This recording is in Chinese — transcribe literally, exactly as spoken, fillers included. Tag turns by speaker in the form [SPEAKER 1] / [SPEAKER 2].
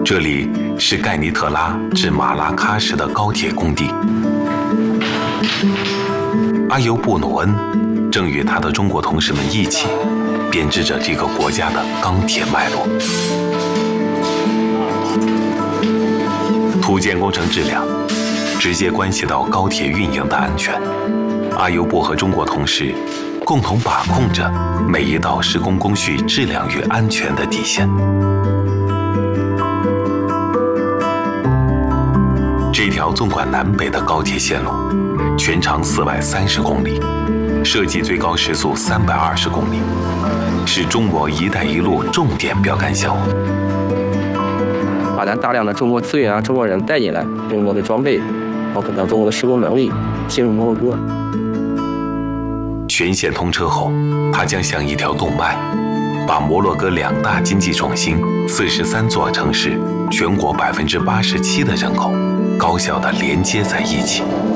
[SPEAKER 1] 这里是盖尼特拉至马拉喀什的高铁工地。阿尤布·努恩正与他的中国同事们一起编织着这个国家的钢铁脉络。土建工程质量直接关系到高铁运营的安全。阿尤布和中国同事共同把控着每一道施工工序质量与安全的底线。这条纵贯南北的高铁线路，全长四百三十公里，设计最高时速三百二十公里，是中国“一带一路”重点标杆项目。
[SPEAKER 2] 把咱大量的中国资源啊、中国人带进来，中国的装备，包括咱中国的施工能力进入摩洛哥。
[SPEAKER 1] 全线通车后，它将像一条动脉，把摩洛哥两大经济中心、四十三座城市、全国百分之八十七的人口高效地连接在一起。